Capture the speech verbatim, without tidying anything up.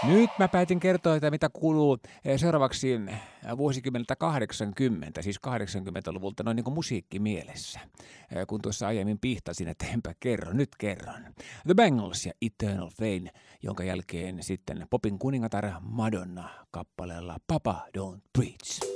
Nyt mä päätin kertoa, että mitä kuuluu seuraavaksi vuosikymmeneltä kahdeksankymmentä, siis kahdeksankymmentäluvulta noin niin kuin musiikkimielessä. Kun tuossa aiemmin pihtasin, että enpä kerro, nyt kerron. The Bangles ja Eternal Flame, jonka jälkeen sitten popin kuningatar Madonna kappaleella Papa Don't Preach.